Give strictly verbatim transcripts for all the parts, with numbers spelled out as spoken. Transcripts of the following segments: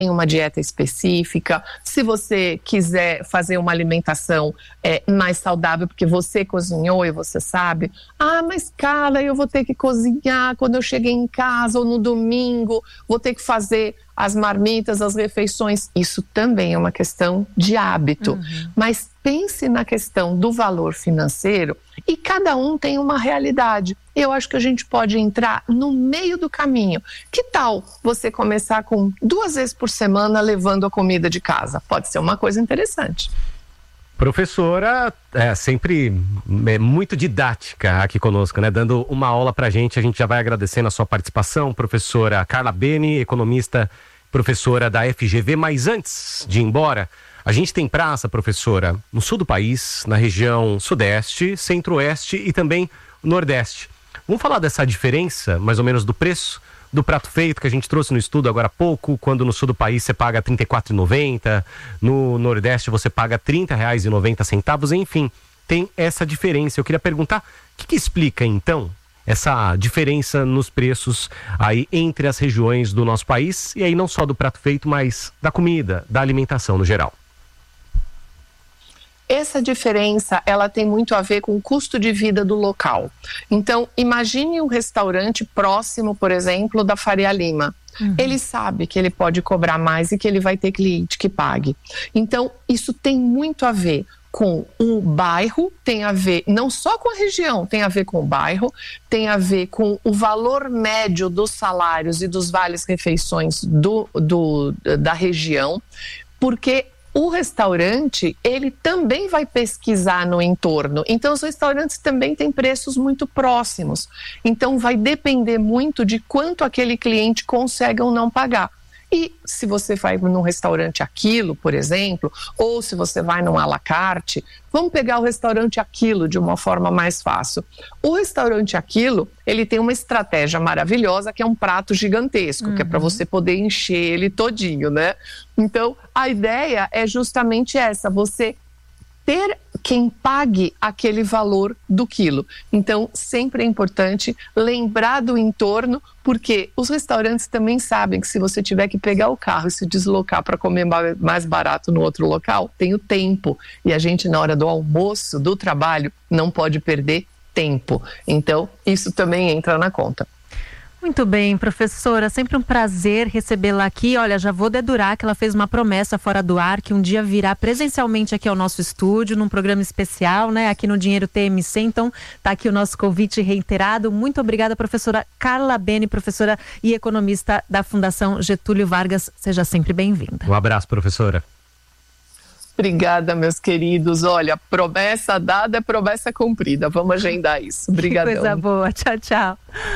uma dieta específica, se você quiser fazer uma alimentação é, mais saudável, porque você cozinhou e você sabe, ah, mas Carla, eu vou ter que cozinhar quando eu cheguei em casa ou no domingo, vou ter que fazer as marmitas, as refeições. Isso também é uma questão de hábito, uhum. Mas pense na questão do valor financeiro e cada um tem uma realidade. Eu acho que a gente pode entrar no meio do caminho. Que tal você começar com duas vezes por semana levando a comida de casa? Pode ser uma coisa interessante. Professora, é sempre é, muito didática aqui conosco, né? Dando uma aula pra gente, a gente já vai agradecendo a sua participação, professora Carla Beni, economista, professora da F G V. Mas antes de ir embora, a gente tem praça, professora, no sul do país, na região sudeste, centro-oeste e também nordeste. Vamos falar dessa diferença, mais ou menos, do preço do prato feito que a gente trouxe no estudo agora há pouco, quando no sul do país você paga trinta e quatro reais e noventa centavos, no nordeste você paga trinta reais e noventa centavos, enfim, tem essa diferença. Eu queria perguntar, o que, que explica então essa diferença nos preços aí entre as regiões do nosso país, e aí não só do prato feito, mas da comida, da alimentação no geral? Essa diferença, ela tem muito a ver com o custo de vida do local. Então, imagine um restaurante próximo, por exemplo, da Faria Lima. Uhum. Ele sabe que ele pode cobrar mais e que ele vai ter cliente que pague. Então, isso tem muito a ver com o bairro, tem a ver não só com a região, tem a ver com o bairro, tem a ver com o valor médio dos salários e dos vales-refeições do, do, da região, porque o restaurante, ele também vai pesquisar no entorno. Então, os restaurantes também têm preços muito próximos. Então, vai depender muito de quanto aquele cliente consegue ou não pagar. E se você vai num restaurante Aquilo, por exemplo, ou se você vai num à la carte, vamos pegar o restaurante Aquilo de uma forma mais fácil. O restaurante Aquilo, ele tem uma estratégia maravilhosa que é um prato gigantesco, uhum. que é para você poder encher ele todinho, né? Então, a ideia é justamente essa, você ter quem pague aquele valor do quilo. Então, sempre é importante lembrar do entorno, porque os restaurantes também sabem que se você tiver que pegar o carro e se deslocar para comer mais barato no outro local, tem o tempo. E a gente, na hora do almoço, do trabalho, não pode perder tempo. Então, isso também entra na conta. Muito bem, professora, sempre um prazer recebê-la aqui. Olha, já vou dedurar que ela fez uma promessa fora do ar, que um dia virá presencialmente aqui ao nosso estúdio, num programa especial, né, aqui no Dinheiro T M C. Então, tá aqui o nosso convite reiterado. Muito obrigada, professora Carla Beni, professora e economista da Fundação Getúlio Vargas. Seja sempre bem-vinda. Um abraço, professora. Obrigada, meus queridos. Olha, promessa dada é promessa cumprida. Vamos agendar isso. Obrigadão. Que coisa boa. Tchau, tchau.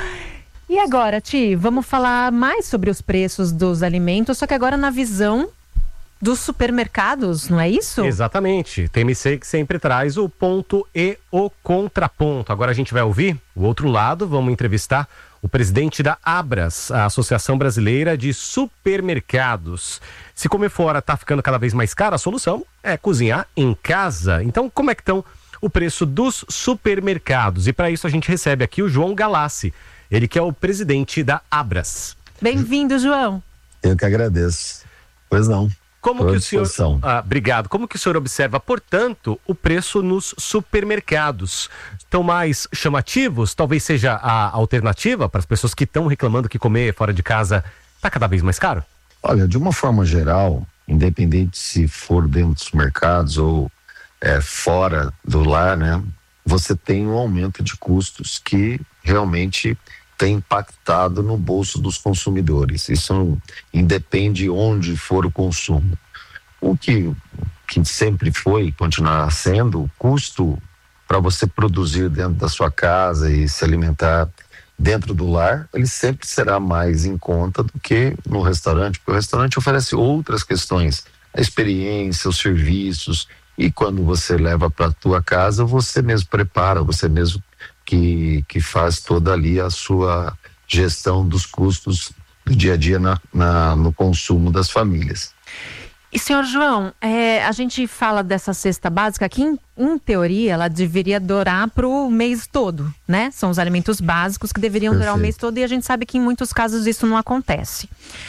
E agora, Ti, vamos falar mais sobre os preços dos alimentos, só que agora na visão dos supermercados, não é isso? Exatamente. T M C que sempre traz o ponto e o contraponto. Agora a gente vai ouvir o outro lado, vamos entrevistar o presidente da Abras, a Associação Brasileira de Supermercados. Se comer fora está ficando cada vez mais caro, a solução é cozinhar em casa. Então, como é que estão o preço dos supermercados? E para isso a gente recebe aqui o João Galassi. Ele que é o presidente da Abras. Bem-vindo, João. Eu que agradeço. Pois não. Como que o senhor... Ah, obrigado. Como que o senhor observa, portanto, o preço nos supermercados? Estão mais chamativos? Talvez seja a alternativa para as pessoas que estão reclamando que comer fora de casa está cada vez mais caro? Olha, de uma forma geral, independente se for dentro dos mercados ou é, fora do lar, né? Você tem um aumento de custos que realmente tem impactado no bolso dos consumidores. Isso independe onde for o consumo. O que, que sempre foi e continuará sendo, o custo para você produzir dentro da sua casa e se alimentar dentro do lar, ele sempre será mais em conta do que no restaurante, porque o restaurante oferece outras questões, a experiência, os serviços, e quando você leva para a tua casa, você mesmo prepara, você mesmo que, que faz toda ali a sua gestão dos custos do dia a dia na, na, no consumo das famílias. E, senhor João, é, a gente fala dessa cesta básica que, em, em teoria, ela deveria durar para o mês todo, né? São os alimentos básicos que deveriam Perfeito. durar o mês todo, e a gente sabe que em muitos casos isso não acontece.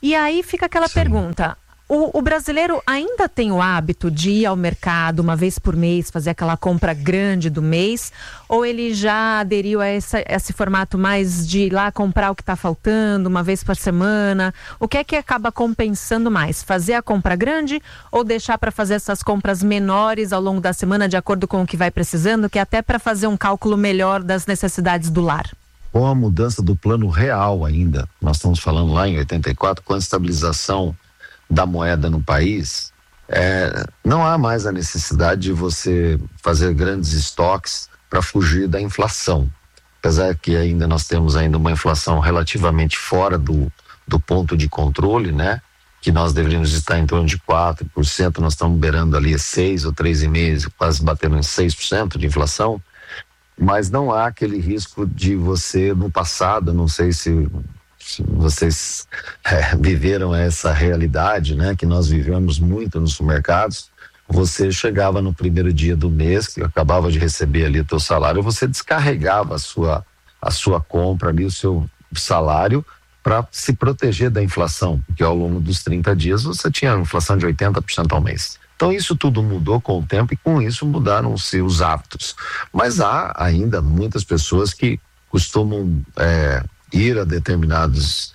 E aí fica aquela Sim. pergunta, o, o brasileiro ainda tem o hábito de ir ao mercado uma vez por mês, fazer aquela compra grande do mês, ou ele já aderiu a essa, esse formato mais de ir lá comprar o que está faltando uma vez por semana? O que é que acaba compensando mais? Fazer a compra grande ou deixar para fazer essas compras menores ao longo da semana de acordo com o que vai precisando, que é até para fazer um cálculo melhor das necessidades do lar? Com a mudança do plano real ainda, nós estamos falando lá em oitenta e quatro, com a estabilização da moeda no país, é, não há mais a necessidade de você fazer grandes estoques para fugir da inflação. Apesar que ainda nós temos ainda uma inflação relativamente fora do, do ponto de controle, né? Que nós deveríamos estar em torno de quatro por cento, nós estamos beirando ali seis ou três vírgula cinco por cento, quase batendo em seis por cento de inflação, mas não há aquele risco de você, no passado, não sei se vocês é, viveram essa realidade, né? Que nós vivemos muito nos supermercados. Você chegava no primeiro dia do mês, que acabava de receber ali o teu salário, você descarregava a sua, a sua compra ali, o seu salário, para se proteger da inflação, porque ao longo dos trinta dias você tinha uma inflação de oitenta por cento ao mês. Então isso tudo mudou com o tempo e com isso mudaram-se os hábitos. Mas há ainda muitas pessoas que costumam é, ir a determinados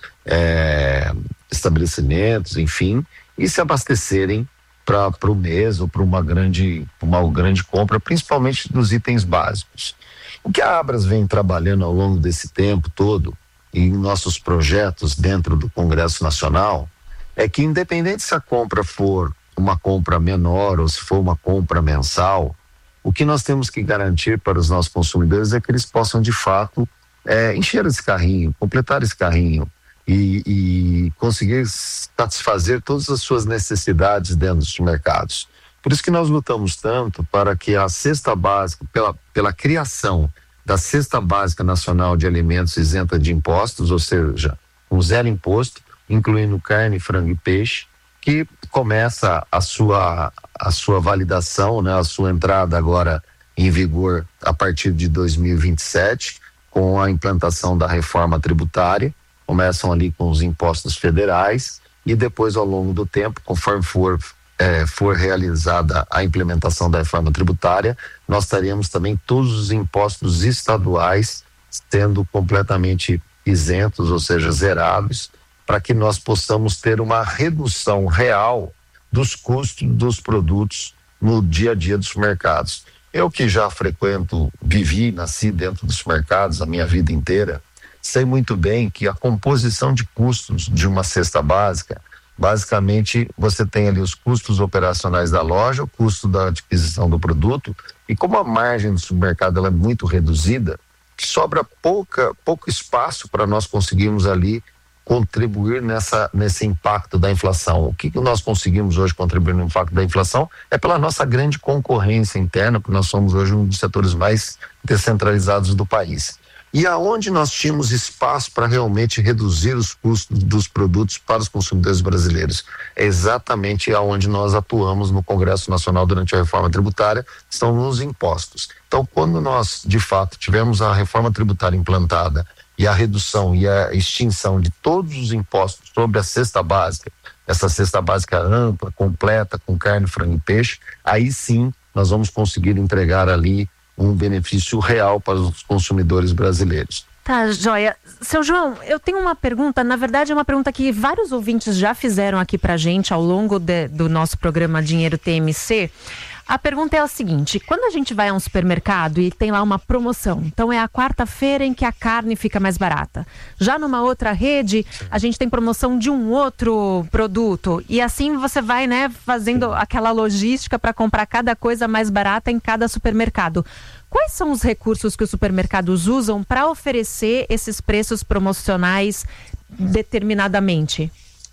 é, estabelecimentos, enfim, e se abastecerem para o mês ou para uma grande, uma grande compra, principalmente dos itens básicos. O que a Abras vem trabalhando ao longo desse tempo todo, em nossos projetos dentro do Congresso Nacional, é que independente se a compra for uma compra menor ou se for uma compra mensal, o que nós temos que garantir para os nossos consumidores é que eles possam de fato é, encher esse carrinho, completar esse carrinho e, e conseguir satisfazer todas as suas necessidades dentro dos mercados. Por isso que nós lutamos tanto para que a cesta básica, pela, pela criação da cesta básica nacional de alimentos isenta de impostos, ou seja, com zero imposto, incluindo carne, frango e peixe, que começa a sua, a sua validação, né, a sua entrada agora em vigor a partir de dois mil e vinte e sete, com a implantação da reforma tributária. Começam ali com os impostos federais e depois, ao longo do tempo, conforme for, é, for realizada a implementação da reforma tributária, nós teremos também todos os impostos estaduais sendo completamente isentos, ou seja, zerados, para que nós possamos ter uma redução real dos custos dos produtos no dia a dia dos mercados. Eu que já frequento, vivi, nasci dentro dos mercados a minha vida inteira, sei muito bem que a composição de custos de uma cesta básica, basicamente você tem ali os custos operacionais da loja, o custo da adquisição do produto, e como a margem do supermercado ela é muito reduzida, sobra pouca, pouco espaço para nós conseguirmos ali contribuir nessa, nesse impacto da inflação. O que, que nós conseguimos hoje contribuir no impacto da inflação é pela nossa grande concorrência interna, porque nós somos hoje um dos setores mais descentralizados do país. E aonde nós tínhamos espaço para realmente reduzir os custos dos produtos para os consumidores brasileiros? É exatamente aonde nós atuamos no Congresso Nacional durante a reforma tributária, são nos impostos. Então, quando nós, de fato, tivemos a reforma tributária implantada e a redução e a extinção de todos os impostos sobre a cesta básica, essa cesta básica ampla, completa, com carne, frango e peixe, aí sim nós vamos conseguir entregar ali um benefício real para os consumidores brasileiros. Tá, joia. Seu João, eu tenho uma pergunta, na verdade é uma pergunta que vários ouvintes já fizeram aqui pra gente ao longo de, do nosso programa Dinheiro T M C. A pergunta é a seguinte: quando a gente vai a um supermercado e tem lá uma promoção, então é a quarta-feira em que a carne fica mais barata. Já numa outra rede, a gente tem promoção de um outro produto. E assim você vai, né, fazendo aquela logística para comprar cada coisa mais barata em cada supermercado. Quais são os recursos que os supermercados usam para oferecer esses preços promocionais determinadamente?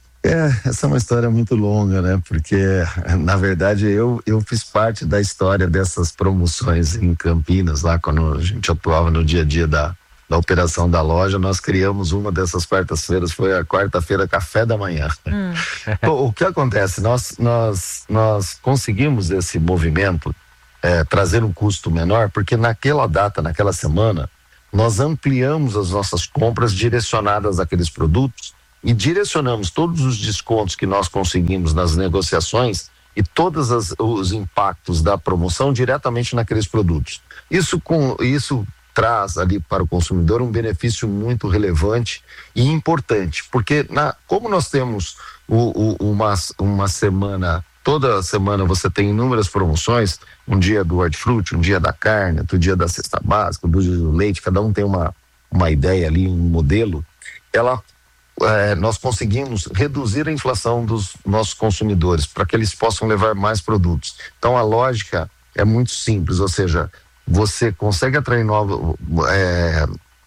É, essa é uma história muito longa, né? Porque, na verdade, eu, eu fiz parte da história dessas promoções em Campinas, lá quando a gente atuava no dia a dia da, da operação da loja. Nós criamos uma dessas quartas-feiras, foi a quarta-feira café da manhã. Hum. o, o que acontece? Nós, nós, nós conseguimos esse movimento, é, trazer um custo menor, porque naquela data, naquela semana, nós ampliamos as nossas compras direcionadas àqueles produtos e direcionamos todos os descontos que nós conseguimos nas negociações e todos as, os impactos da promoção diretamente naqueles produtos. Isso, com, isso traz ali para o consumidor um benefício muito relevante e importante, porque na, como nós temos o, o, uma, uma semana, toda semana você tem inúmeras promoções, um dia do hortifruti, um dia da carne, outro dia da cesta básica, outro dia do leite, cada um tem uma, uma ideia ali, um modelo, ela... É, nós conseguimos reduzir a inflação dos nossos consumidores para que eles possam levar mais produtos. Então a lógica é muito simples, ou seja, você consegue atrair novo, é,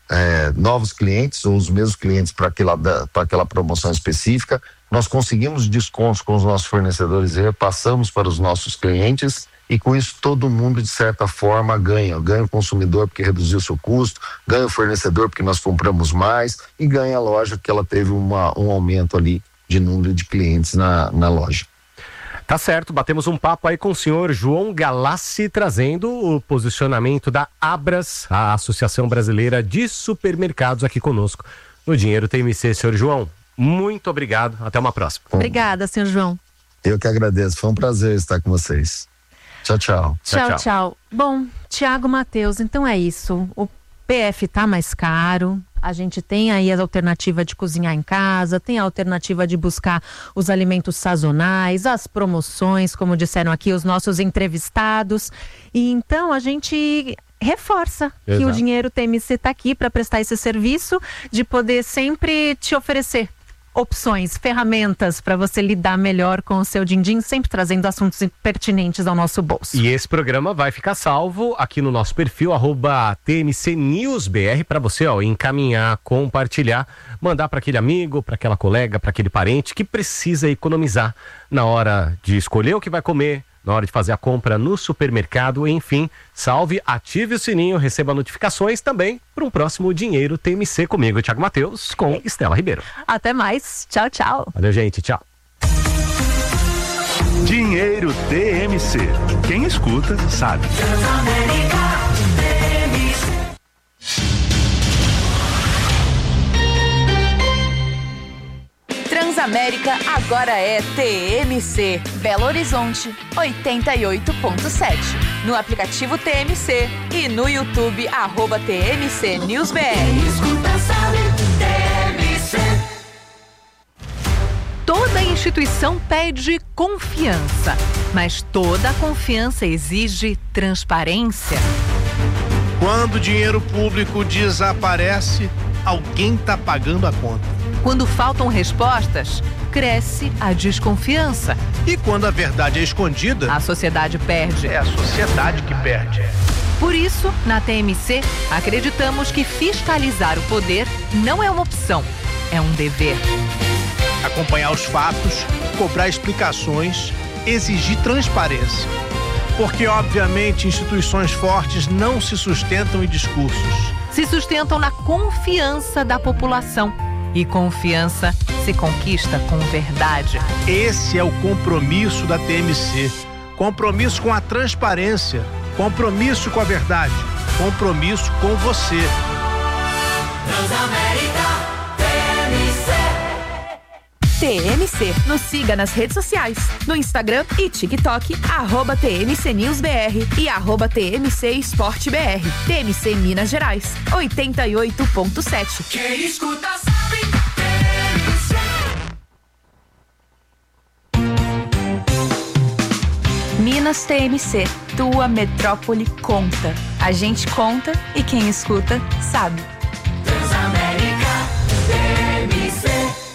é, novos clientes ou os mesmos clientes para aquela, para aquela promoção específica. Nós conseguimos descontos com os nossos fornecedores e repassamos para os nossos clientes. E com isso todo mundo de certa forma ganha, ganha o consumidor porque reduziu o seu custo, ganha o fornecedor porque nós compramos mais e ganha a loja porque ela teve uma, um aumento ali de número de clientes na, na loja. Tá certo, batemos um papo aí com o senhor João Galassi, trazendo o posicionamento da Abras, a Associação Brasileira de Supermercados, aqui conosco no Dinheiro T M C. Senhor João, muito obrigado, até uma próxima. Obrigada, senhor João. Eu que agradeço, foi um prazer estar com vocês. Tchau, tchau. Tchau, tchau. tchau. Bom, Tiago Matheus, então é isso. O P F tá mais caro. A gente tem aí a alternativa de cozinhar em casa, tem a alternativa de buscar os alimentos sazonais, as promoções, como disseram aqui os nossos entrevistados. E então a gente reforça Exato. que o Dinheiro T M C tá aqui para prestar esse serviço de poder sempre te oferecer opções, ferramentas para você lidar melhor com o seu din-din, sempre trazendo assuntos pertinentes ao nosso bolso. E esse programa vai ficar salvo aqui no nosso perfil, arroba T M C News B R, para você ó, encaminhar, compartilhar, mandar para aquele amigo, para aquela colega, para aquele parente que precisa economizar na hora de escolher o que vai comer, na hora de fazer a compra no supermercado, enfim, salve, ative o sininho, receba notificações também para um próximo Dinheiro T M C comigo, Thiago Matheus, com Estela Ribeiro. Até mais, tchau, tchau. Valeu, gente, tchau. Dinheiro T M C, quem escuta sabe. Transamérica agora é T M C, Belo Horizonte, oitenta e oito ponto sete. No aplicativo T M C e no YouTube, arroba T M C News B R. Escuta, sabe, T M C. Toda instituição pede confiança, mas toda confiança exige transparência. Quando o dinheiro público desaparece, alguém está pagando a conta. Quando faltam respostas, cresce a desconfiança. E quando a verdade é escondida, a sociedade perde. É a sociedade que perde. Por isso, na T M C, acreditamos que fiscalizar o poder não é uma opção, é um dever. Acompanhar os fatos, cobrar explicações, exigir transparência. Porque, obviamente, instituições fortes não se sustentam em discursos. Se sustentam na confiança da população. E confiança se conquista com verdade. Esse é o compromisso da T M C. Compromisso com a transparência. Compromisso com a verdade. Compromisso com você. Transamérica T M C. T M C. Nos siga nas redes sociais. No Instagram e TikTok, arroba T M C News B R e arroba T M C Esporte B R. T M C Minas Gerais, oitenta e oito ponto sete. Quem escuta sabe. Minas T M C, tua metrópole conta. A gente conta e quem escuta sabe. Transamérica T M C.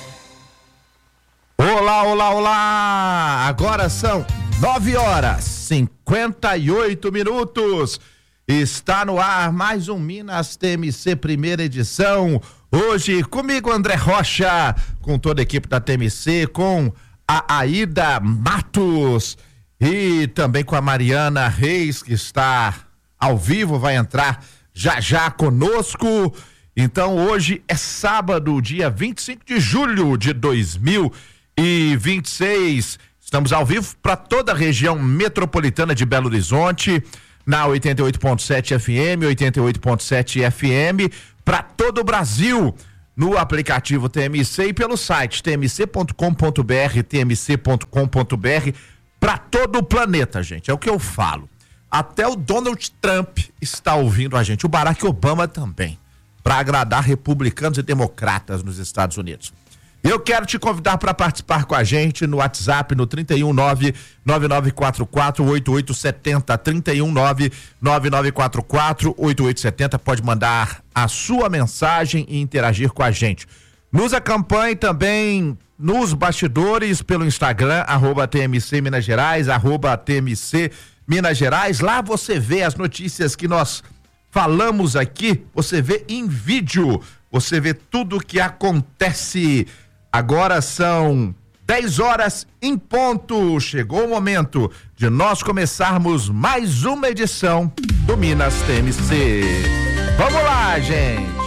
Olá, olá, olá! Agora são nove horas e cinquenta e oito minutos. Está no ar mais um Minas T M C primeira edição. Hoje comigo André Rocha, com toda a equipe da T M C, com a Aida Matos e também com a Mariana Reis, que está ao vivo, vai entrar já já conosco. Então hoje é sábado, dia vinte e cinco de julho de dois mil e vinte e seis. Estamos ao vivo para toda a região metropolitana de Belo Horizonte, na oitenta e oito ponto sete F M, oitenta e oito ponto sete F M, para todo o Brasil, no aplicativo T M C e pelo site t m c ponto com ponto b r, t m c ponto com ponto b r, para todo o planeta, gente. É o que eu falo. Até o Donald Trump está ouvindo a gente, o Barack Obama também, para agradar republicanos e democratas nos Estados Unidos. Eu quero te convidar para participar com a gente no WhatsApp no trinta e um, nove nove nove quatro quatro, oito oito sete zero, trinta e um, nove nove nove quatro quatro, oito oito sete zero. Pode mandar a sua mensagem e interagir com a gente. Nos acompanhe também nos bastidores pelo Instagram, arroba T M C Minas Gerais, arroba T M C Minas Gerais. Lá você vê as notícias que nós falamos aqui, você vê em vídeo, você vê tudo o que acontece. Agora são dez horas em ponto. Chegou o momento de nós começarmos mais uma edição do Minas T M C. Vamos lá, gente.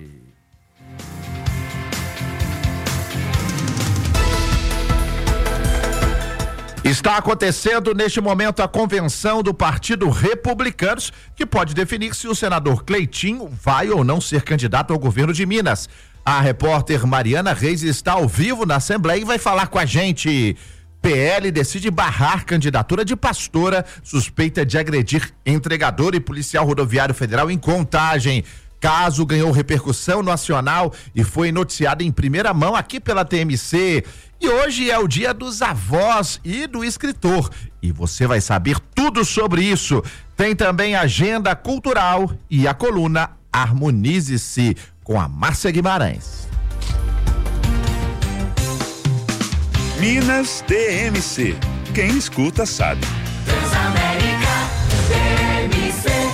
Está acontecendo neste momento a convenção do Partido Republicanos, que pode definir se o senador Cleitinho vai ou não ser candidato ao governo de Minas. A repórter Mariana Reis está ao vivo na Assembleia e vai falar com a gente. P L decide barrar candidatura de pastora suspeita de agredir entregador e policial rodoviário federal em Contagem. Caso ganhou repercussão nacional e foi noticiado em primeira mão aqui pela T M C. E hoje é o dia dos avós e do escritor. E você vai saber tudo sobre isso. Tem também a agenda cultural e a coluna Harmonize-se com a Márcia Guimarães. Minas T M C. Quem escuta sabe. Transamérica T M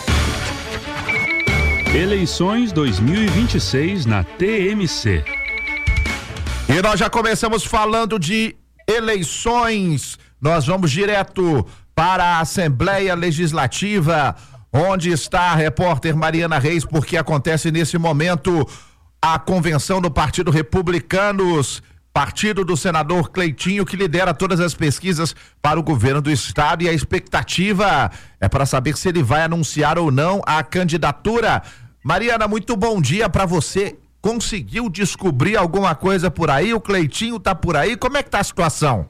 C. Eleições dois mil e vinte e seis na T M C. E nós já começamos falando de eleições. Nós vamos direto para a Assembleia Legislativa, onde está a repórter Mariana Reis, porque acontece nesse momento a convenção do Partido Republicanos, partido do senador Cleitinho, que lidera todas as pesquisas para o governo do estado, e a expectativa é para saber se ele vai anunciar ou não a candidatura. Mariana, muito bom dia para você. Conseguiu descobrir alguma coisa por aí? O Cleitinho tá por aí? Como é que tá a situação?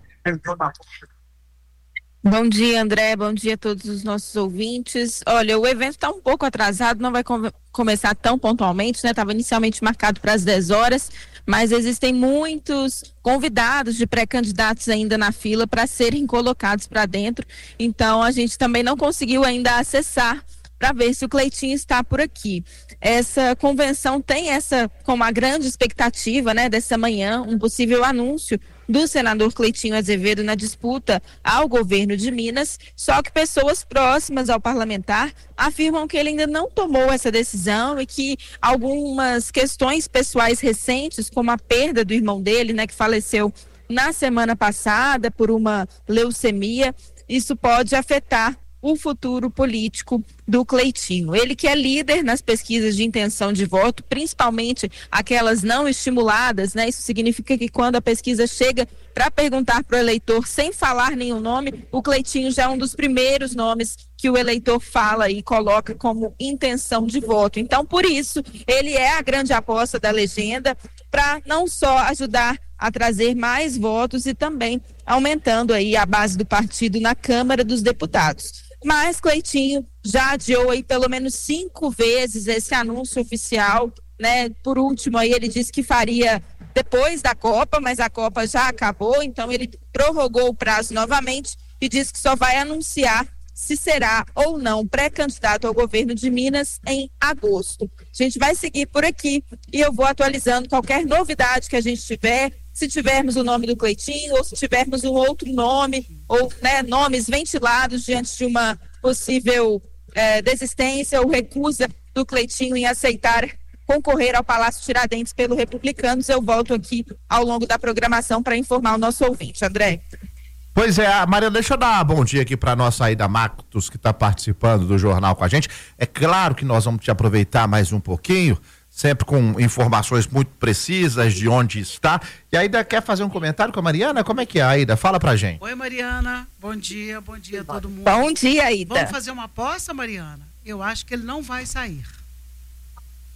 Bom dia, André. Bom dia a todos os nossos ouvintes. Olha, o evento está um pouco atrasado, não vai com- começar tão pontualmente, né? Estava inicialmente marcado para as dez horas, mas existem muitos convidados de pré-candidatos ainda na fila para serem colocados para dentro. Então, a gente também não conseguiu ainda acessar para ver se o Cleitinho está por aqui. Essa convenção tem essa como a grande expectativa, né, dessa manhã, um possível anúncio do senador Cleitinho Azevedo na disputa ao governo de Minas, só que pessoas próximas ao parlamentar afirmam que ele ainda não tomou essa decisão e que algumas questões pessoais recentes, como a perda do irmão dele, né, que faleceu na semana passada por uma leucemia, isso pode afetar o futuro político do Cleitinho. Ele que é líder nas pesquisas de intenção de voto, principalmente aquelas não estimuladas, né? Isso significa que quando a pesquisa chega para perguntar para o eleitor sem falar nenhum nome, o Cleitinho já é um dos primeiros nomes que o eleitor fala e coloca como intenção de voto. Então, por isso, ele é a grande aposta da legenda para não só ajudar a trazer mais votos e também aumentando aí a base do partido na Câmara dos Deputados. Mas Cleitinho já adiou aí pelo menos cinco vezes esse anúncio oficial, né? Por último, aí ele disse que faria depois da Copa, mas a Copa já acabou, então ele prorrogou o prazo novamente e disse que só vai anunciar se será ou não pré-candidato ao governo de Minas em agosto. A gente vai seguir por aqui e eu vou atualizando qualquer novidade que a gente tiver, se tivermos o nome do Cleitinho ou se tivermos um outro nome, ou né, nomes ventilados diante de uma possível eh, desistência ou recusa do Cleitinho em aceitar concorrer ao Palácio Tiradentes pelo Republicanos. Eu volto aqui ao longo da programação para informar o nosso ouvinte. André. Pois é, Maria, deixa eu dar um bom dia aqui para nossa Aida Matos, que está participando do jornal com a gente. É claro que nós vamos te aproveitar mais um pouquinho, sempre com informações muito precisas de onde está. E a Aida quer fazer um comentário com a Mariana? Como é que é, Aida? Fala pra gente. Oi, Mariana. Bom dia, bom dia a todo mundo. Bom dia, Aida. Vamos fazer uma aposta, Mariana? Eu acho que ele não vai sair.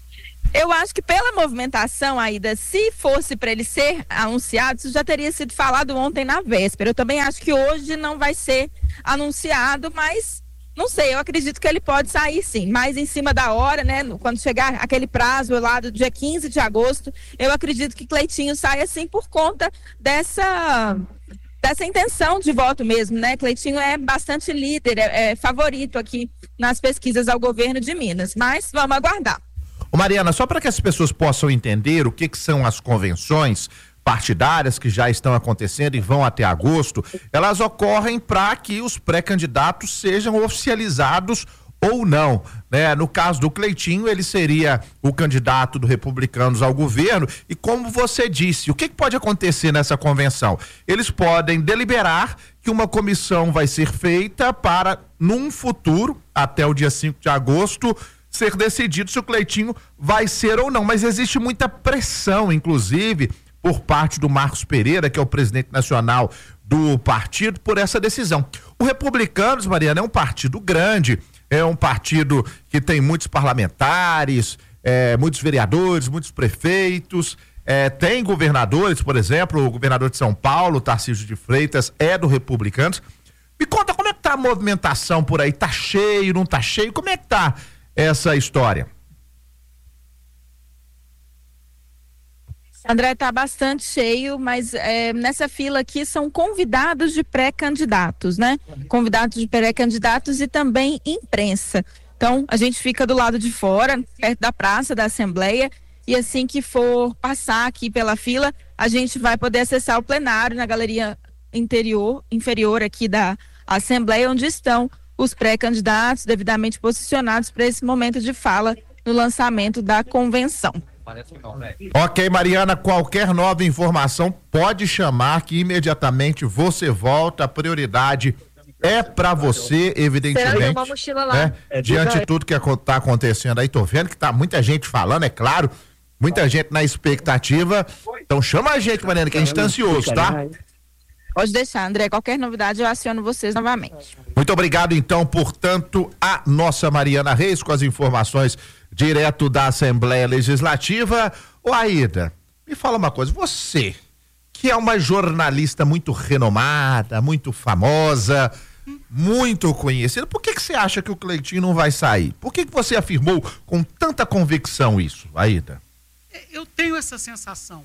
Eu acho que pela movimentação, Aida, se fosse para ele ser anunciado, isso já teria sido falado ontem na véspera. Eu também acho que hoje não vai ser anunciado, mas não sei, eu acredito que ele pode sair sim, mais em cima da hora, né? Quando chegar aquele prazo lá do dia quinze de agosto, eu acredito que Cleitinho saia assim por conta dessa... dessa intenção de voto mesmo, né? Cleitinho é bastante líder, é, é favorito aqui nas pesquisas ao governo de Minas, mas vamos aguardar. Ô Mariana, só para que as pessoas possam entender o que, que são as convenções partidárias que já estão acontecendo e vão até agosto, elas ocorrem para que os pré-candidatos sejam oficializados ou não, né? No caso do Cleitinho, ele seria o candidato do Republicanos ao governo e, como você disse, o que, que pode acontecer nessa convenção? Eles podem deliberar que uma comissão vai ser feita para, num futuro, até o dia cinco de agosto, ser decidido se o Cleitinho vai ser ou não, mas existe muita pressão, inclusive, por parte do Marcos Pereira, que é o presidente nacional do partido, por essa decisão. O Republicanos, Mariana, é um partido grande, é um partido que tem muitos parlamentares, é, muitos vereadores, muitos prefeitos, é, tem governadores, por exemplo, o governador de São Paulo, Tarcísio de Freitas, é do Republicanos. Me conta como é que tá a movimentação por aí, tá cheio, não tá cheio, como é que tá essa história? André, está bastante cheio, mas é, nessa fila aqui são convidados de pré-candidatos, né? Convidados de pré-candidatos e também imprensa. Então, a gente fica do lado de fora, perto da praça da Assembleia, e assim que for passar aqui pela fila, a gente vai poder acessar o plenário na galeria interior, inferior aqui da Assembleia, onde estão os pré-candidatos devidamente posicionados para esse momento de fala no lançamento da convenção. Ok, Mariana, qualquer nova informação pode chamar que imediatamente você volta, a prioridade é para você, evidentemente, uma mochila lá. Né? É, diante de tudo que está acontecendo aí, tô vendo que tá muita gente falando, é claro, muita gente na expectativa, então chama a gente, Mariana, que a gente tá ansioso, tá? Pode deixar, André, qualquer novidade eu aciono vocês novamente. Muito obrigado, então, portanto, a nossa Mariana Reis com as informações direto da Assembleia Legislativa. Ô Aida, me fala uma coisa, você, que é uma jornalista muito renomada, muito famosa, muito conhecida, por que que você acha que o Cleitinho não vai sair? Por que que você afirmou com tanta convicção isso, Aida? Eu tenho essa sensação,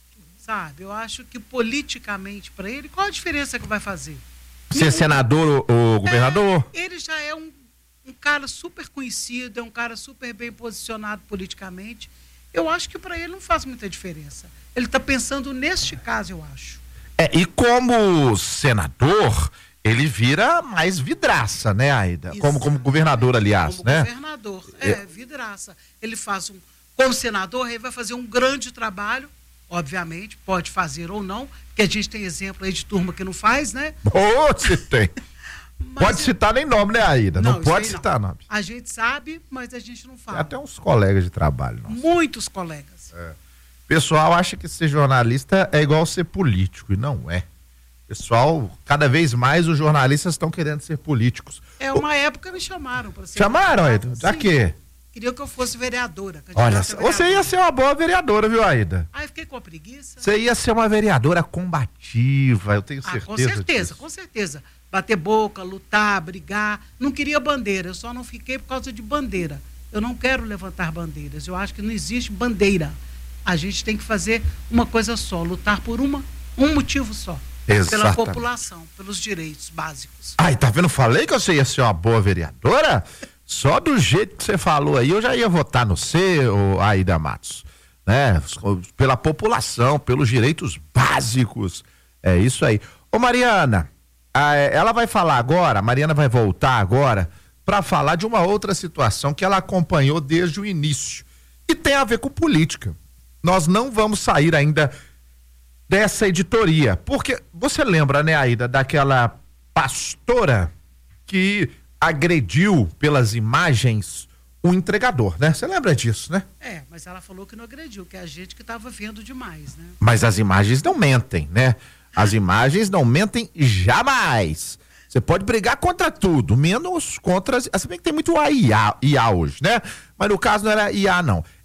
sabe? Eu acho que politicamente para ele, qual a diferença que vai fazer? Ser senador ou, ou governador? É, ele já é um um cara super conhecido, é um cara super bem posicionado politicamente. Eu acho que para ele não faz muita diferença. Ele está pensando neste caso, eu acho. É, e como senador, ele vira mais vidraça, né, Aida? Como, como governador, aliás, como né? governador, é, é, vidraça. Ele faz um, como senador, ele vai fazer um grande trabalho, obviamente, pode fazer ou não, porque a gente tem exemplo aí de turma que não faz, né? Ô, se tem. Mas pode citar nem nome, né, Aida? Não, não pode citar não. nome. A gente sabe, mas a gente não fala. Tem até uns colegas de trabalho. Nossa. Muitos colegas. É. Pessoal acha que ser jornalista é igual ser político, e não é. Pessoal, cada vez mais os jornalistas estão querendo ser políticos. É, uma o... época me chamaram para ser. Chamaram, Aida? Já quê? Queria que eu fosse vereadora. Olha, você ia ser uma boa vereadora, viu, Aida? Ah, eu fiquei com a preguiça. Você ia ser uma vereadora combativa, eu tenho certeza. Ah, com certeza, disso. com certeza. Bater boca, lutar, brigar. Não queria bandeira, eu só não fiquei por causa de bandeira. Eu não quero levantar bandeiras, eu acho que não existe bandeira. A gente tem que fazer uma coisa só, lutar por uma, um motivo só. Exatamente. Pela população, pelos direitos básicos. Ai, tá vendo? Falei que você ia ser uma boa vereadora? Só do jeito que você falou aí, eu já ia votar no C, ô Aida Matos. Né? Pela população, pelos direitos básicos. É isso aí. Ô Mariana, ela vai falar agora, a Mariana vai voltar agora para falar de uma outra situação que ela acompanhou desde o início e tem a ver com política. Nós não vamos sair ainda dessa editoria, porque você lembra, né, Aida, daquela pastora que agrediu pelas imagens o entregador, né? Você lembra disso, né? É, mas ela falou que não agrediu, que é a gente que estava vendo demais, né? Mas as imagens não mentem, né? As imagens não mentem jamais. Você pode brigar contra tudo, menos contra... Se bem que tem muito I A, I A hoje, né? Mas no caso não era I A, não.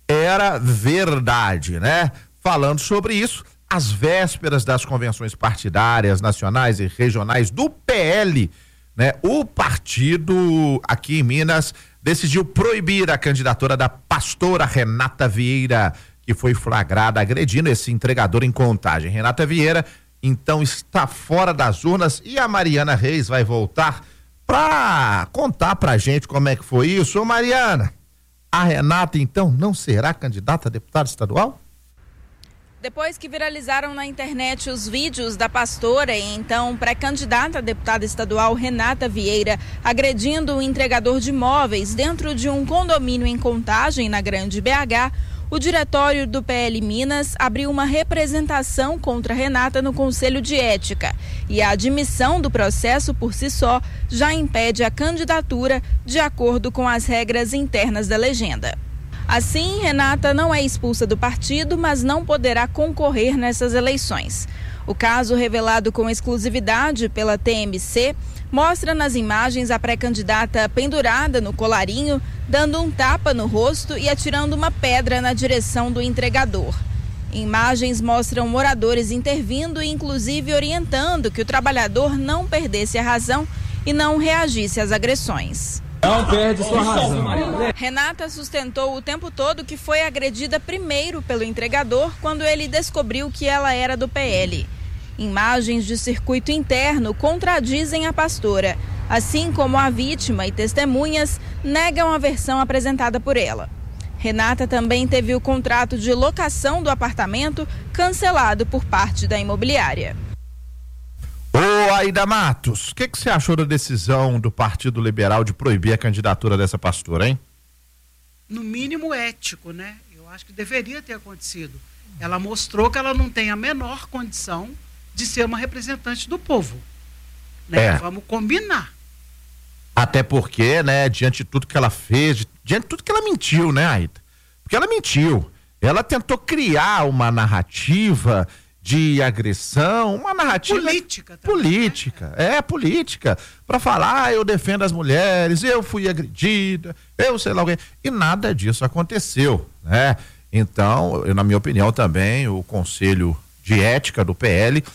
era verdade, né? Falando sobre isso, às vésperas das convenções partidárias nacionais e regionais do P L, né? O partido aqui em Minas decidiu proibir a candidatura da pastora Renata Vieira, que foi flagrada agredindo esse entregador em Contagem. Renata Vieira, então, está fora das urnas e a Mariana Reis vai voltar para contar pra gente como é que foi isso. Ô Mariana, a Renata, então, não será candidata a deputada estadual? Depois que viralizaram na internet os vídeos da pastora e então pré-candidata a deputada estadual Renata Vieira agredindo um entregador de móveis dentro de um condomínio em Contagem, na Grande B H, o diretório do P L Minas abriu uma representação contra Renata no Conselho de Ética e a admissão do processo por si só já impede a candidatura de acordo com as regras internas da legenda. Assim, Renata não é expulsa do partido, mas não poderá concorrer nessas eleições. O caso, revelado com exclusividade pela T M C, mostra nas imagens a pré-candidata pendurada no colarinho, dando um tapa no rosto e atirando uma pedra na direção do entregador. Imagens mostram moradores intervindo e inclusive orientando que o trabalhador não perdesse a razão e não reagisse às agressões. Não perde sua razão. Renata sustentou o tempo todo que foi agredida primeiro pelo entregador quando ele descobriu que ela era do P L. Imagens de circuito interno contradizem a pastora, assim como a vítima e testemunhas negam a versão apresentada por ela. Renata também teve o contrato de locação do apartamento cancelado por parte da imobiliária. Ô Aida Matos, o que que você achou da decisão do Partido Liberal de proibir a candidatura dessa pastora, hein? No mínimo ético, né? Eu acho que deveria ter acontecido. Ela mostrou que ela não tem a menor condição de ser uma representante do povo. Né? É. Vamos combinar. Até porque, né, diante de tudo que ela fez, diante de tudo que ela mentiu, né, Aida? Porque ela mentiu. Ela tentou criar uma narrativa de agressão, uma narrativa política também, política, né? É política, para falar, ah, eu defendo as mulheres, eu fui agredida, eu sei lá alguém, e nada disso aconteceu, né? Então, eu, na minha opinião também, o Conselho de Ética do P L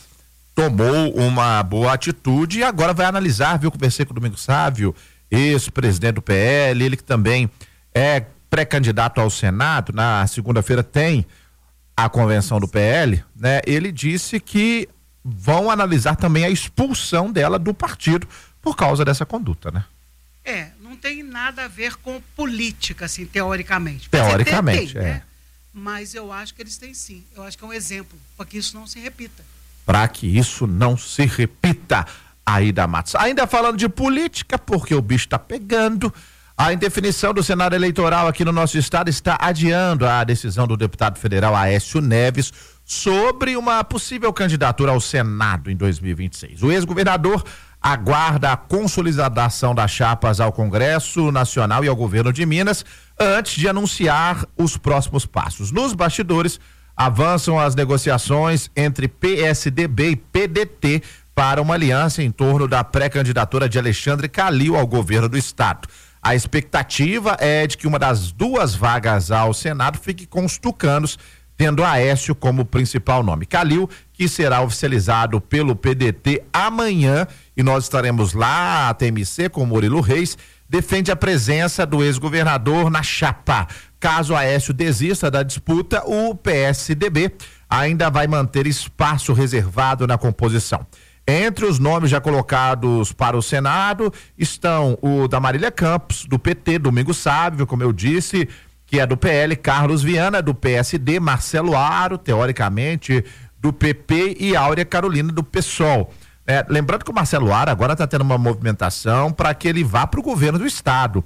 tomou uma boa atitude e agora vai analisar, viu, conversei com o Domingos Sávio, ex-presidente do P L, ele que também é pré-candidato ao Senado, na segunda-feira tem a convenção do P L, né? Ele disse que vão analisar também a expulsão dela do partido por causa dessa conduta, né? É, não tem nada a ver com política, assim, teoricamente. Teoricamente, tem, é. Né? Mas eu acho que eles têm sim. Eu acho que é um exemplo para que isso não se repita. Para que isso não se repita, Aida Matos. Ainda falando de política, porque o bicho tá pegando. A indefinição do cenário eleitoral aqui no nosso estado está adiando a decisão do deputado federal Aécio Neves sobre uma possível candidatura ao Senado em dois mil e vinte e seis. O ex-governador aguarda a consolidação das chapas ao Congresso Nacional e ao governo de Minas antes de anunciar os próximos passos. Nos bastidores, avançam as negociações entre P S D B e P D T para uma aliança em torno da pré-candidatura de Alexandre Calil ao governo do estado. A expectativa é de que uma das duas vagas ao Senado fique com os tucanos, tendo Aécio como principal nome. Calil, que será oficializado pelo P D T amanhã, e nós estaremos lá, a T M C, com Murilo Reis, defende a presença do ex-governador na chapa. Caso Aécio desista da disputa, o P S D B ainda vai manter espaço reservado na composição. Entre os nomes já colocados para o Senado estão o da Marília Campos, do P T, Domingos Sávio, como eu disse, que é do P L, Carlos Viana, do P S D, Marcelo Aro, teoricamente, do P P, e Áurea Carolina, do PSOL. É, lembrando que o Marcelo Aro agora está tendo uma movimentação para que ele vá para o governo do estado,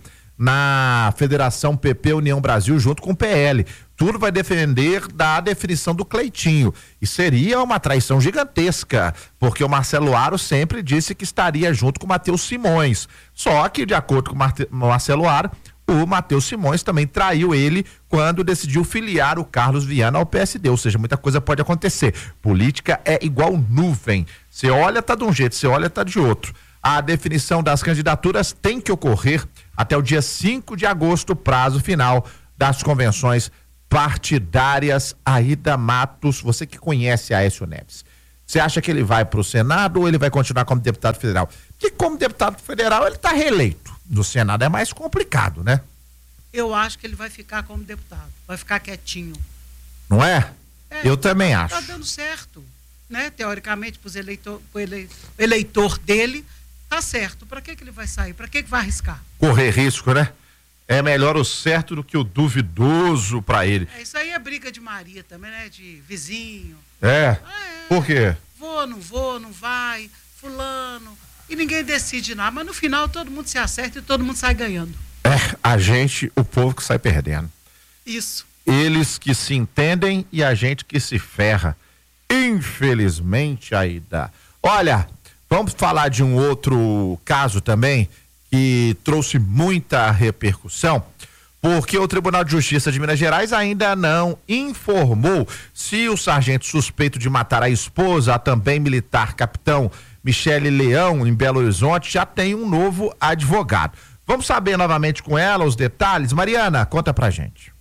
na Federação P P União Brasil, junto com o P L. Tudo vai depender da definição do Cleitinho. E seria uma traição gigantesca, porque o Marcelo Aro sempre disse que estaria junto com o Matheus Simões. Só que, de acordo com o Marcelo Aro, o Matheus Simões também traiu ele quando decidiu filiar o Carlos Viana ao P S D, ou seja, muita coisa pode acontecer. Política é igual nuvem. Você olha, tá de um jeito, você olha, tá de outro. A definição das candidaturas tem que ocorrer até o dia cinco de agosto, prazo final das convenções partidárias. Aida Matos, você que conhece Aécio Neves, você acha que ele vai para o Senado ou ele vai continuar como deputado federal? Porque como deputado federal ele está reeleito. No Senado é mais complicado, né? Eu acho que ele vai ficar como deputado, vai ficar quietinho. Não é? é eu também tá, acho. Tá dando certo, né? Teoricamente, para o eleitor, ele, eleitor dele, tá certo. Para que que ele vai sair? Para que que vai arriscar? Correr risco, né? É melhor o certo do que o duvidoso para ele. É, isso aí é briga de Maria também, né? De vizinho. É? é Por quê? Vou, não vou, não vai, fulano. E ninguém decide nada, mas no final todo mundo se acerta e todo mundo sai ganhando. É, a gente, o povo que sai perdendo. Isso. Eles que se entendem e a gente que se ferra. Infelizmente, Aida. Olha, vamos falar de um outro caso também que trouxe muita repercussão, porque o Tribunal de Justiça de Minas Gerais ainda não informou se o sargento suspeito de matar a esposa, a também militar capitão Michele Leão, em Belo Horizonte, já tem um novo advogado. Vamos saber novamente com ela os detalhes. Mariana, conta pra gente.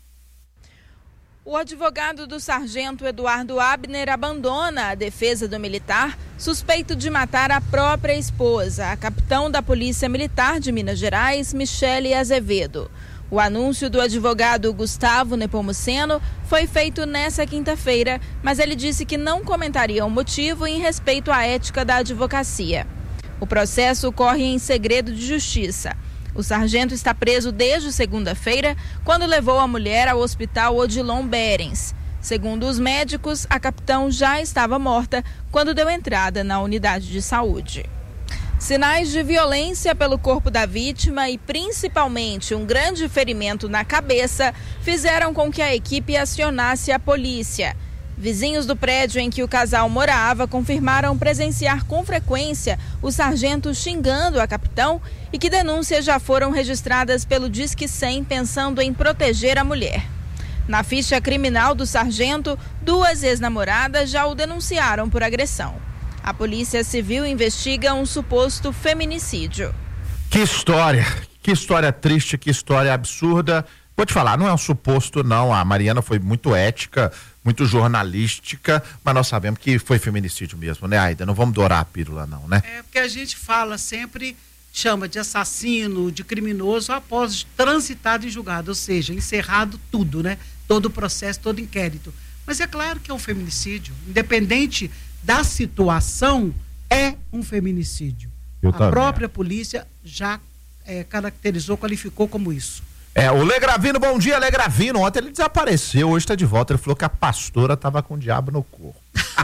O advogado do sargento Eduardo Abner abandona a defesa do militar suspeito de matar a própria esposa, a capitão da Polícia Militar de Minas Gerais, Michele Azevedo. O anúncio do advogado Gustavo Nepomuceno foi feito nesta quinta-feira, mas ele disse que não comentaria o motivo em respeito à ética da advocacia. O processo corre em segredo de justiça. O sargento está preso desde segunda-feira, quando levou a mulher ao hospital Odilon Berens. Segundo os médicos, a capitão já estava morta quando deu entrada na unidade de saúde. Sinais de violência pelo corpo da vítima e principalmente um grande ferimento na cabeça fizeram com que a equipe acionasse a polícia. Vizinhos do prédio em que o casal morava confirmaram presenciar com frequência o sargento xingando a capitão e que denúncias já foram registradas pelo Disque cem pensando em proteger a mulher. Na ficha criminal do sargento, duas ex-namoradas já o denunciaram por agressão. A Polícia Civil investiga um suposto feminicídio. Que história, que história triste, que história absurda. Vou te falar, não é um suposto não, a Mariana foi muito ética, muito jornalística, mas nós sabemos que foi feminicídio mesmo, né, Aida? Não vamos dourar a pílula não, né? É porque a gente fala sempre, chama de assassino, de criminoso após transitado em julgado, ou seja, encerrado tudo, né? Todo o processo, todo o inquérito. Mas é claro que é um feminicídio, independente da situação, é um feminicídio. Eu a também. própria polícia já é, caracterizou, qualificou como isso. É, o Legravino, bom dia, Legravino. Ontem ele desapareceu, hoje tá de volta. Ele falou que a pastora tava com o diabo no corpo.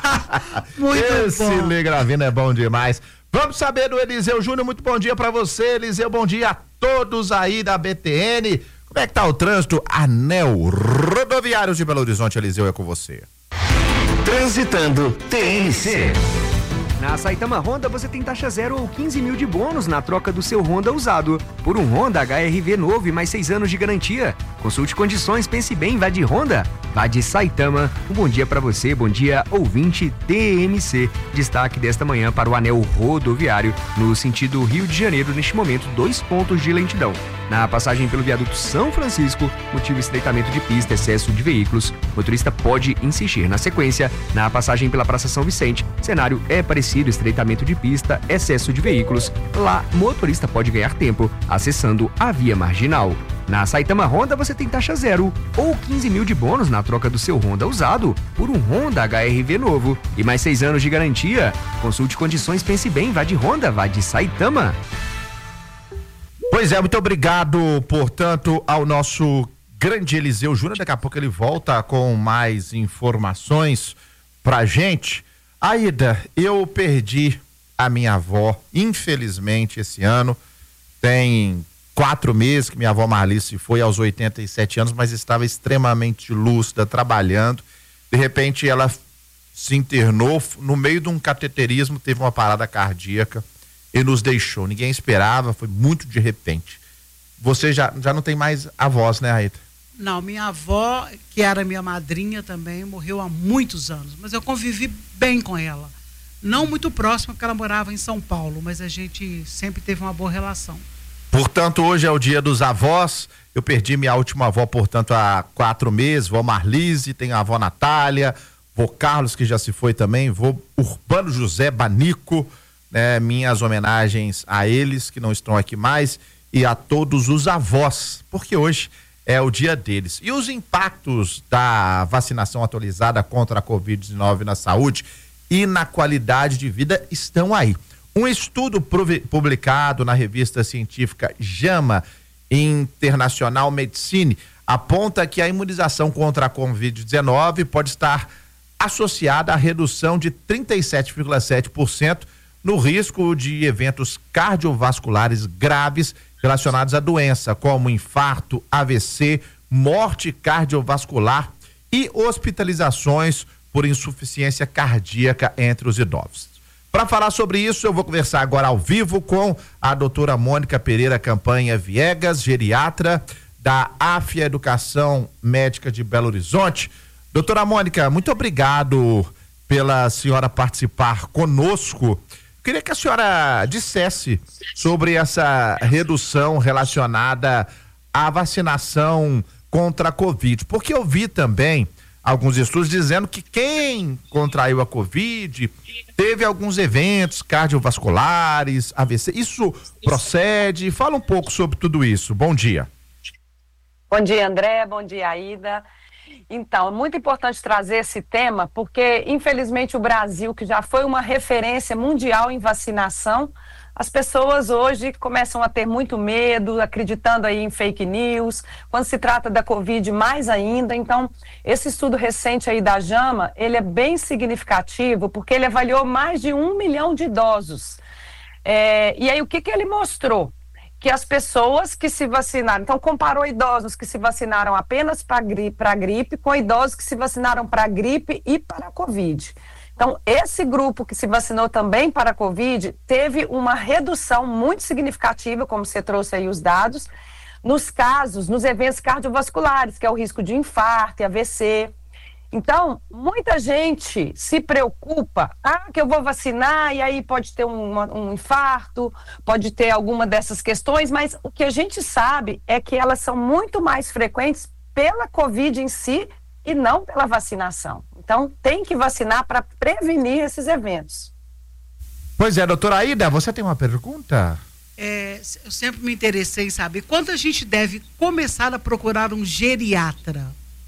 Muito Esse bom. Legravino é bom demais. Vamos saber do Eliseu Júnior, muito bom dia pra você, Eliseu, bom dia a todos aí da B T N. Como é que tá o trânsito? Anel Rodoviários de Belo Horizonte, Eliseu, é com você. Transitando T N C. Na Saitama Honda você tem taxa zero ou quinze mil de bônus na troca do seu Honda usado. Por um Honda H R V novo e mais seis anos de garantia. Consulte condições, pense bem, vá de Honda, vá de Saitama. Um bom dia para você, bom dia ouvinte T M C. Destaque desta manhã para o anel rodoviário, no sentido Rio de Janeiro, neste momento, dois pontos de lentidão. Na passagem pelo viaduto São Francisco, motivo estreitamento de pista, excesso de veículos. O motorista pode insistir. Na sequência, na passagem pela Praça São Vicente, cenário é parecido, estreitamento de pista, excesso de veículos. Lá, motorista pode ganhar tempo acessando a via marginal. Na Saitama Honda você tem taxa zero ou quinze mil de bônus na troca do seu Honda usado por um Honda H R V novo e mais seis anos de garantia. Consulte condições, pense bem, vá de Honda, vá de Saitama. Pois é, muito obrigado, portanto, ao nosso grande Eliseu Júnior. Daqui a pouco ele volta com mais informações pra gente. Aida, eu perdi a minha avó, infelizmente, esse ano. Tem quatro meses que minha avó Marlice foi aos oitenta e sete anos, mas estava extremamente lúcida, trabalhando. De repente, ela se internou no meio de um cateterismo, teve uma parada cardíaca e nos deixou. Ninguém esperava, foi muito de repente. Você já, já não tem mais avós, né, Aida? Não, minha avó, que era minha madrinha também, morreu há muitos anos, mas eu convivi bem com ela. Não muito próximo, porque ela morava em São Paulo, mas a gente sempre teve uma boa relação. Portanto, hoje é o dia dos avós. Eu perdi minha última avó, portanto, há quatro meses, vó Marlise, tem a avó Natália, vô Carlos, que já se foi também, vô Urbano José Banico, né? Minhas homenagens a eles que não estão aqui mais e a todos os avós, porque hoje é o dia deles. E os impactos da vacinação atualizada contra a covid dezenove na saúde e na qualidade de vida estão aí. Um estudo publicado na revista científica JAMA International Medicine aponta que a imunização contra a covid dezenove pode estar associada à redução de trinta e sete vírgula sete por cento no risco de eventos cardiovasculares graves relacionados à doença, como infarto, A V C, morte cardiovascular e hospitalizações por insuficiência cardíaca entre os idosos. Para falar sobre isso, eu vou conversar agora ao vivo com a doutora Mônica Pereira Campanha Viegas, geriatra da AFIA Educação Médica de Belo Horizonte. Doutora Mônica, muito obrigado pela senhora participar conosco. Queria que a senhora dissesse sobre essa redução relacionada à vacinação contra a Covid, porque eu vi também alguns estudos dizendo que quem contraiu a Covid teve alguns eventos cardiovasculares, A V C. Isso procede? Fala um pouco sobre tudo isso. Bom dia. Bom dia, André. Bom dia, Aida. Então, é muito importante trazer esse tema, porque, infelizmente, o Brasil, que já foi uma referência mundial em vacinação, as pessoas hoje começam a ter muito medo, acreditando aí em fake news, quando se trata da Covid mais ainda. Então, esse estudo recente aí da JAMA, ele é bem significativo, porque ele avaliou mais de um milhão de idosos. É, e aí, o que que ele mostrou? Que as pessoas que se vacinaram, então comparou idosos que se vacinaram apenas para gripe, para gripe com idosos que se vacinaram para gripe e para a Covid. Então, esse grupo que se vacinou também para a Covid teve uma redução muito significativa, como você trouxe aí os dados, nos casos, nos eventos cardiovasculares, que é o risco de infarto e A V C. Então, muita gente se preocupa, ah, que eu vou vacinar e aí pode ter um, um infarto, pode ter alguma dessas questões, mas o que a gente sabe é que elas são muito mais frequentes pela Covid em si e não pela vacinação. Então, tem que vacinar para prevenir esses eventos. Pois é, doutora Aida, você tem uma pergunta? É, eu sempre me interessei em saber quando a gente deve começar a procurar um geriatra.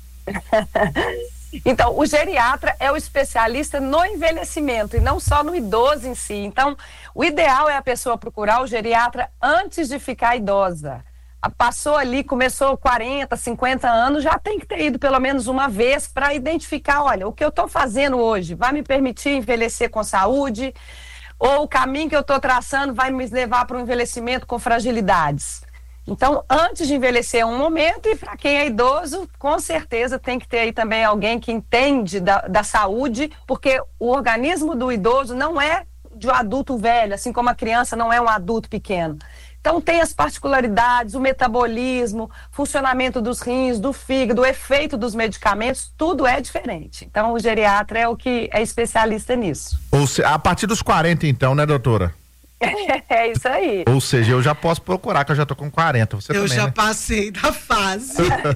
Então, o geriatra é o especialista no envelhecimento e não só no idoso em si. Então, o ideal é a pessoa procurar o geriatra antes de ficar idosa. Passou ali, começou quarenta, cinquenta anos, já tem que ter ido pelo menos uma vez para identificar, olha, o que eu estou fazendo hoje vai me permitir envelhecer com saúde, ou o caminho que eu estou traçando vai me levar para um envelhecimento com fragilidades. Então, antes de envelhecer é um momento, e para quem é idoso, com certeza tem que ter aí também alguém que entende da, da saúde, porque o organismo do idoso não é de um adulto velho, assim como a criança não é um adulto pequeno. Então, tem as particularidades, o metabolismo, funcionamento dos rins, do fígado, o efeito dos medicamentos, tudo é diferente. Então, o geriatra é o que é especialista nisso. Ou se, a partir dos quarenta, então, né, doutora? É isso aí. Ou seja, eu já posso procurar, que eu já tô com quarenta. Você eu também, já né? passei da fase.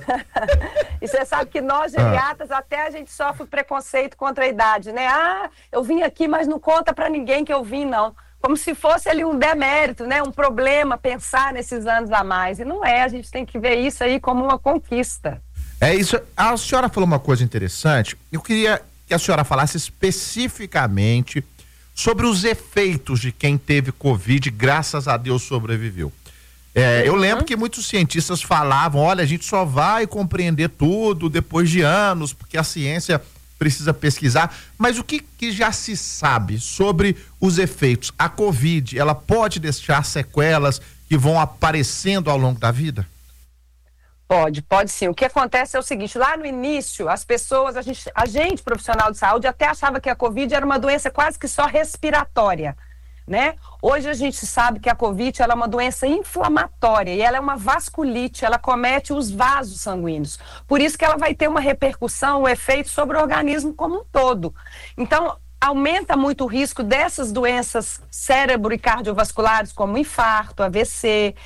E você sabe que nós, geriatras, ah. até a gente sofre preconceito contra a idade, né? Ah, eu vim aqui, mas não conta pra ninguém que eu vim, não. Como se fosse ali um demérito, né? Um problema pensar nesses anos a mais. E não é, a gente tem que ver isso aí como uma conquista. É isso. A senhora falou uma coisa interessante. Eu queria que a senhora falasse especificamente sobre os efeitos de quem teve Covid, graças a Deus sobreviveu. É, uhum. Eu lembro que muitos cientistas falavam, olha, a gente só vai compreender tudo depois de anos, porque a ciência precisa pesquisar, mas o que, que já se sabe sobre os efeitos? A Covid, ela pode deixar sequelas que vão aparecendo ao longo da vida? Pode, pode sim. O que acontece é o seguinte, lá no início, as pessoas, a gente, a gente profissional de saúde até achava que a Covid era uma doença quase que só respiratória, né? Hoje a gente sabe que a Covid ela é uma doença inflamatória e ela é uma vasculite, ela comete os vasos sanguíneos. Por isso que ela vai ter uma repercussão, um efeito sobre o organismo como um todo. Então, aumenta muito o risco dessas doenças cérebro e cardiovasculares, como infarto, A V C,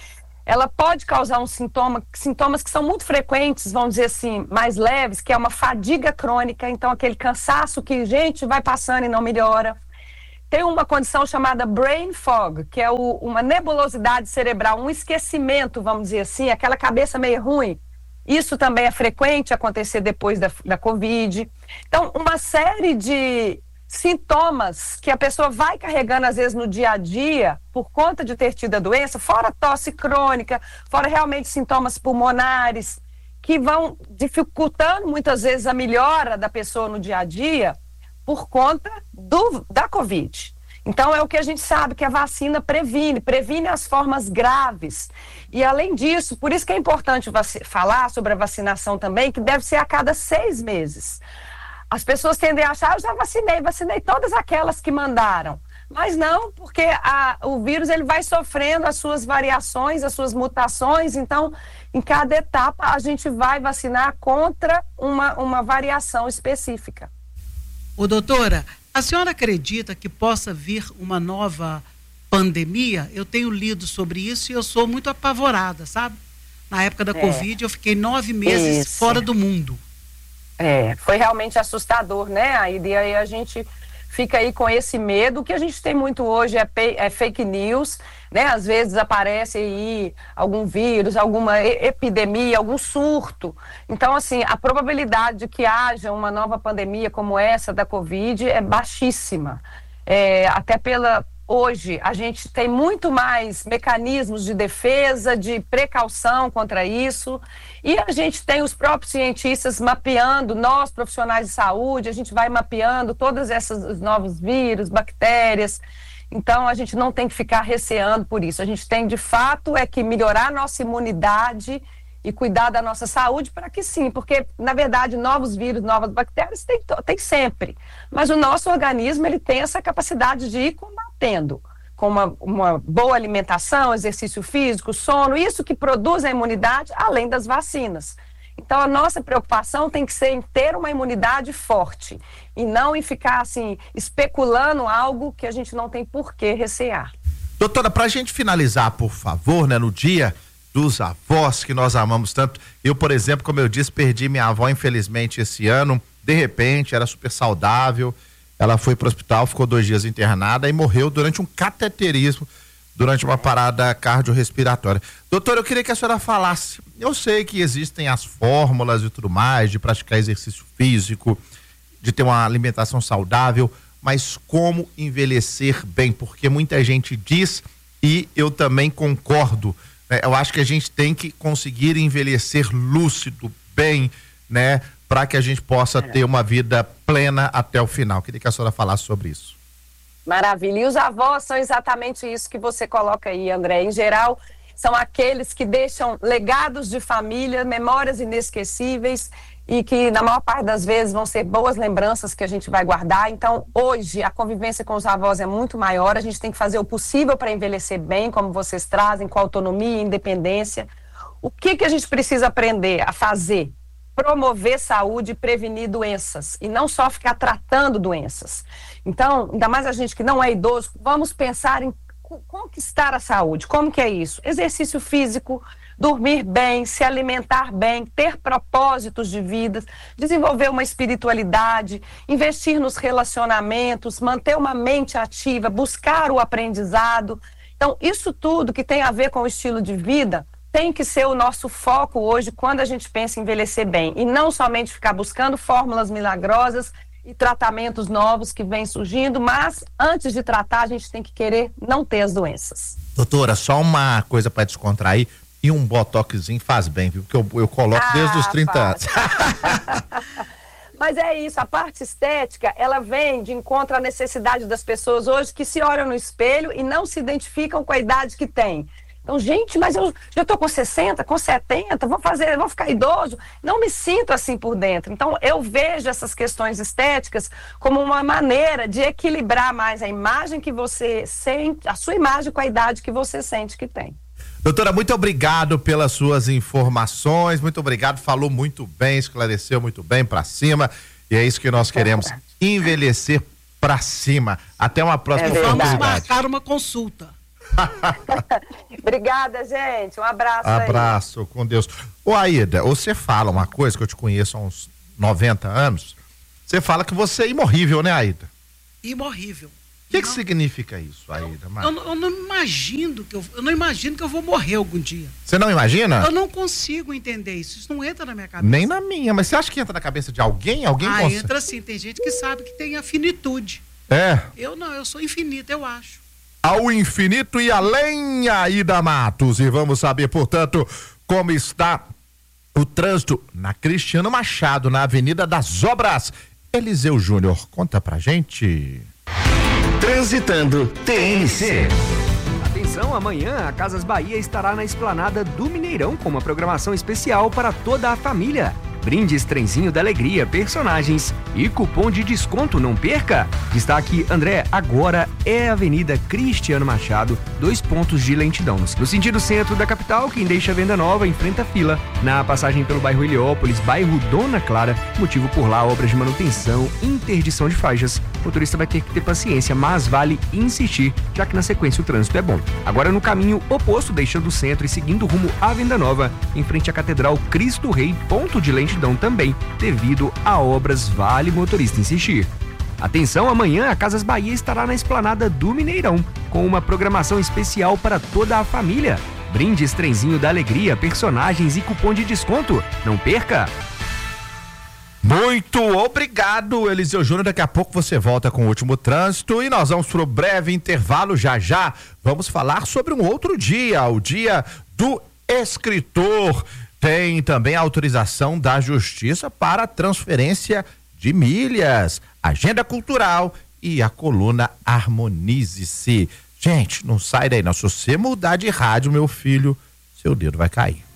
ela pode causar um sintoma, sintomas que são muito frequentes, vamos dizer assim, mais leves, que é uma fadiga crônica, então aquele cansaço que, gente, vai passando e não melhora. Tem uma condição chamada brain fog, que é o, uma nebulosidade cerebral, um esquecimento, vamos dizer assim, aquela cabeça meio ruim. Isso também é frequente acontecer depois da, da Covid. Então, uma série de sintomas que a pessoa vai carregando, às vezes, no dia a dia, por conta de ter tido a doença, fora tosse crônica, fora realmente sintomas pulmonares, que vão dificultando, muitas vezes, a melhora da pessoa no dia a dia, por conta do, da Covid. Então, é o que a gente sabe, que a vacina previne, previne as formas graves. E, além disso, por isso que é importante falar sobre a vacinação também, que deve ser a cada seis meses. As pessoas tendem a achar, eu já vacinei, vacinei todas aquelas que mandaram. Mas não, porque a, o vírus ele vai sofrendo as suas variações, as suas mutações. Então, em cada etapa, a gente vai vacinar contra uma, uma variação específica. Ô, doutora, a senhora acredita que possa vir uma nova pandemia? Eu tenho lido sobre isso e eu sou muito apavorada, sabe? Na época da é. Covid, eu fiquei nove meses isso. fora do mundo. É, foi realmente assustador, né? Aí, e aí a gente fica aí com esse medo. O que a gente tem muito hoje é, é fake news, né? Às vezes aparece aí algum vírus, alguma epidemia, algum surto. Então, assim, a probabilidade de que haja uma nova pandemia como essa da Covid é baixíssima. É, até pela... Hoje, a gente tem muito mais mecanismos de defesa, de precaução contra isso, e a gente tem os próprios cientistas mapeando, nós, profissionais de saúde, a gente vai mapeando todos esses novos vírus, bactérias. Então, a gente não tem que ficar receando por isso. A gente tem, de fato, é que melhorar a nossa imunidade e cuidar da nossa saúde para que sim, porque, na verdade, novos vírus, novas bactérias tem, tem sempre. Mas o nosso organismo, ele tem essa capacidade de ir combatendo com uma, uma boa alimentação, exercício físico, sono, isso que produz a imunidade, além das vacinas. Então, a nossa preocupação tem que ser em ter uma imunidade forte e não em ficar, assim, especulando algo que a gente não tem por que recear. Doutora, para a gente finalizar, por favor, né, no dia dos avós que nós amamos tanto. Eu, por exemplo, como eu disse, perdi minha avó, infelizmente, esse ano. De repente, era super saudável. Ela foi para o hospital, ficou dois dias internada e morreu durante um cateterismo, durante uma parada cardiorrespiratória. Doutora, eu queria que a senhora falasse. Eu sei que existem as fórmulas e tudo mais, de praticar exercício físico, de ter uma alimentação saudável, mas como envelhecer bem? Porque muita gente diz, e eu também concordo, né? Eu acho que a gente tem que conseguir envelhecer lúcido, bem, né? Para que a gente possa ter uma vida plena até o final. Queria que a senhora falasse sobre isso. Maravilha. E os avós são exatamente isso que você coloca aí, André. Em geral, são aqueles que deixam legados de família, memórias inesquecíveis e que, na maior parte das vezes, vão ser boas lembranças que a gente vai guardar. Então, hoje, a convivência com os avós é muito maior. A gente tem que fazer o possível para envelhecer bem, como vocês trazem, com autonomia e independência. O que, que a gente precisa aprender a fazer? Promover saúde e prevenir doenças, e não só ficar tratando doenças. Então, ainda mais a gente que não é idoso, vamos pensar em conquistar a saúde. Como que é isso? Exercício físico, dormir bem, se alimentar bem, ter propósitos de vida, desenvolver uma espiritualidade, investir nos relacionamentos, manter uma mente ativa, buscar o aprendizado. Então, isso tudo que tem a ver com o estilo de vida tem que ser o nosso foco hoje quando a gente pensa em envelhecer bem. E não somente ficar buscando fórmulas milagrosas e tratamentos novos que vêm surgindo, mas antes de tratar a gente tem que querer não ter as doenças. Doutora, só uma coisa para descontrair, e um botoxzinho faz bem, viu? Porque eu, eu coloco ah, desde os trinta anos. Mas é isso, a parte estética, ela vem de encontro à necessidade das pessoas hoje que se olham no espelho e não se identificam com a idade que têm. Então, gente, mas eu já estou com sessenta, com setenta, vou fazer, vou ficar idoso. Não me sinto assim por dentro. Então, eu vejo essas questões estéticas como uma maneira de equilibrar mais a imagem que você sente, a sua imagem com a idade que você sente que tem. Doutora, muito obrigado pelas suas informações, muito obrigado, falou muito bem, esclareceu muito bem, pra cima, e é isso que nós queremos, envelhecer pra cima. Até uma próxima oportunidade. oportunidade. Vamos marcar uma consulta. Obrigada, gente. Um abraço. Abraço, aí. Com Deus. Ô, Aida, você fala uma coisa que eu te conheço há uns noventa anos. Você fala que você é imorrível, né, Aida? Imorrível. O que, que significa isso, Aida? Eu, eu, eu não imagino que eu, eu não imagino que eu vou morrer algum dia. Você não imagina? Eu não consigo entender isso. Isso não entra na minha cabeça. Nem na minha, mas você acha que entra na cabeça de alguém? Alguém Ah, cons... entra sim. Tem gente que sabe que tem a finitude. É. Eu não, eu sou infinito, eu acho. Ao infinito e além, Aida Matos. E vamos saber, portanto, como está o trânsito na Cristiano Machado, na Avenida das Obras. Eliseu Júnior, conta pra gente. Transitando T N C. Atenção, amanhã a Casas Bahia estará na esplanada do Mineirão com uma programação especial para toda a família. Brindes, trenzinho da alegria, personagens e cupom de desconto, não perca! Destaque, André, agora é Avenida Cristiano Machado, dois pontos de lentidão. No sentido centro da capital, quem deixa a Venda Nova enfrenta a fila. Na passagem pelo bairro Heliópolis, bairro Dona Clara, motivo por lá, obras de manutenção, interdição de faixas. O motorista vai ter que ter paciência, mas vale insistir, já que na sequência o trânsito é bom. Agora no caminho oposto, deixando o centro e seguindo rumo à Venda Nova, em frente à Catedral Cristo Rei, ponto de lentidão também, devido a obras, vale motorista insistir. Atenção, amanhã a Casas Bahia estará na esplanada do Mineirão, com uma programação especial para toda a família. Brindes, trenzinho da alegria, personagens e cupom de desconto. Não perca! Muito obrigado, Eliseu Júnior. Daqui a pouco você volta com o último trânsito e nós vamos para o breve intervalo. Já já vamos falar sobre um outro dia, o dia do escritor. Tem também a autorização da Justiça para transferência de milhas, agenda cultural e a coluna Harmonize-se. Gente, não sai daí não. Se você mudar de rádio, meu filho, seu dedo vai cair.